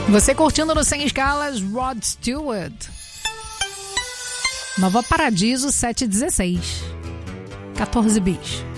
Você curtindo no Sem Escalas, Rod Stewart. Nova Paradiso 716. 14 bis.